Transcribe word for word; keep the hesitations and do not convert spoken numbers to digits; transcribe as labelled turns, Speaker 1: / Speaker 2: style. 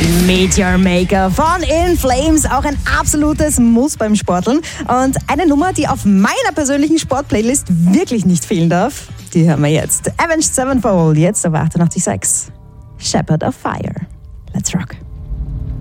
Speaker 1: Meteor Maker von In Flames, auch ein absolutes Muss beim Sporteln. Und eine Nummer, die auf meiner persönlichen Sportplaylist wirklich nicht fehlen darf, die hören wir jetzt. Avenged Sevenfold, jetzt auf achtundachtzig Komma sechs. Shepherd of Fire. Let's rock.